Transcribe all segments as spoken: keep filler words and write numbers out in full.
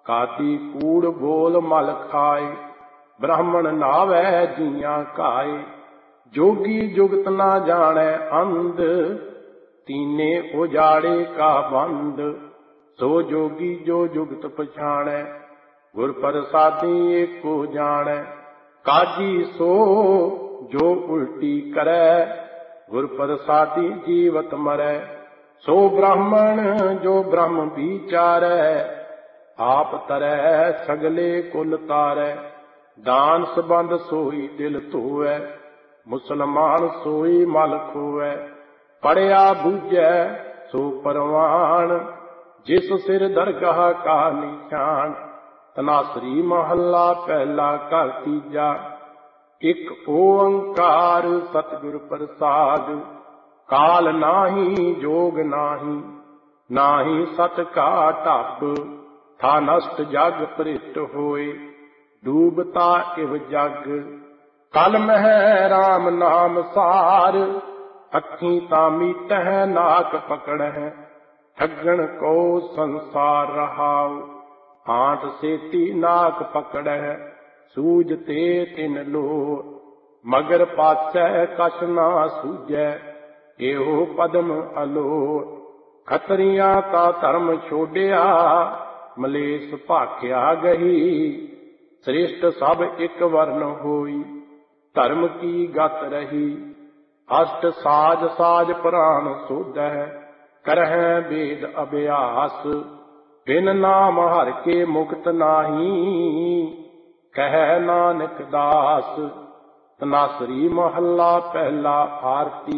ਕਾਤੀ ਕੂੜ ਬੋਲ ਮਲ ਖਾਏ, ਬ੍ਰਾਹਮਣ ਨਾਵੈ ਜੀਆਂ ਕਾਏ। ਜੋਗੀ ਜੁਗਤ ਨਾ ਜਾਣੈ ਅੰਧ, ਤੀਨੇ ਉਜਾੜੇ ਕਾ ਬੰਦ। ਸੋ ਜੋਗੀ ਜੋ ਜੁਗਤ ਪਛਾਣੈ, ਗੁਰ ਪ੍ਰਸਾਦੀ ਏਕੋ ਜਾਣੈ। ਕਾਜੀ ਸੋ ਜੋ ਉਲਟੀ ਕਰੈ, ਗੁਰ ਪ੍ਰਸਾਦੀ ਜੀਵਤ ਮਰੈ। ਸੋ ਬ੍ਰਾਹਮਣ ਜੋ ਬ੍ਰਹਮ ਵਿਚਾਰੈ, ਆਪ ਤਰੈ ਸਗਲੇ ਕੁਲ ਤਾਰੈ। ਦਾਨ ਸਬੰਧ ਸੋਈ ਦਿਲ ਧੋਵੈ, ਮੁਸਲਮਾਨ ਸੋਈ ਮਲ ਖੋਵੈ। ਪੜਿਆ ਬੂਝੈ ਸੋ ਪਰਵਾਨ, ਜਿਸ ਸਿਰ ਦਰਗਾਹ ਕਾ ਨਿਸ਼ਾਨ। ਤਨਾਸਰੀ ਮਹੱਲਾ ਪਹਿਲਾ ਘਰ ਤੀਜਾ। ਇਕ ਓੰਕਾਰ ਸਤਿਗੁਰ ਪ੍ਰਸਾਦ, ਕਾਲ ਨਾਹੀ ਜੋਗ ਨਾਹੀ, ਨਾਹੀ ਸਤ ਕਾ ਢੱਬ। ਥਾ ਨਸਟ ਜਗ ਭ੍ਰਿਸ਼ਟ ਹੋਏ, ਡੂਬਤਾ ਇਵ ਜਗ। ਕਲ ਮਹਿ ਰਾਮ ਨਾਮ ਸਾਰ, ਅੱਖੀਂ ਤਾਂ ਮੀਟਹਿ ਨਾਕ ਪਕੜਹਿ। ਠੱਗਣ ਕੋ ਸੰਸਾਰ ਰਹਾਉ, ਆਂਟ ਸੇਤੀ ਨਾਕ ਪਕੜਹਿ। ਸੂਝ ਤੇ ਤਿਨ ਲੋ, ਮਗਰ ਪਾਛੈ ਕਛ ਨਾ ਸੂਝੈ। ਇਹੋ ਪਦਮ ਅਲੋ, ਖਤਰੀਆਂ ਕਾ ਧਰਮ ਛੋਡਿਆ, ਮਲੇਸ਼ ਭਾਖਿਆ ਗਹੀ। ਸ੍ਰੇਸ਼ਟ ਸਭ ਇੱਕ ਵਰਨ ਹੋਈ, ਧਰਮ ਕੀ ਗਤ ਰਹੀ। ਅਸ਼ਟ ਸਾਜ ਸਾਜ ਪ੍ਰਾਨ ਸੋਧੈ, ਕਰਹਿ ਵੇਦ ਅਭਿਆਸ। ਬਿਨ ਨਾਮ ਹਰਿ ਕੇ ਮੁਕਤ ਨਾਹੀ, ਕਹਿ ਨਾਨਕ ਦਾਸ। ਤਨਾਸਰੀ ਮਹੱਲਾ ਪਹਿਲਾ ਆਰਤੀ।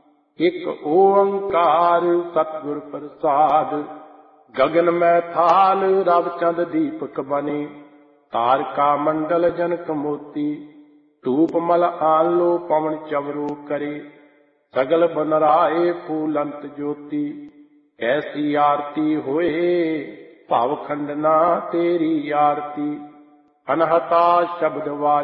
ਇਕ ਓੰਕਾਰ ਸਤਿਗੁਰ ਪ੍ਰਸਾਦ, ਗਗਨ ਮੈਂ ਥਾਲ ਰਵ ਚੰਦ ਦੀਪਕ ਬਨੇ। ਤਾਰਕਾ ਮੰਡਲ ਜਨਕ ਮੋਤੀ, ਧੂਪ ਮਲ ਆਨਲੋ ਪਵਨ ਚਵਰੋ ਕਰੇ। ਸਗਲ ਬਨਰਾਏ ਫੂਲੰਤ ਜੋਤੀ, ਐਸੀ ਆਰਤੀ ਹੋਏ ਭਵ ਖੰਡਨਾ ਤੇਰੀ ਆਰਤੀ। ਅਨਹਤਾ ਸ਼ਬਦ ਵਾਜ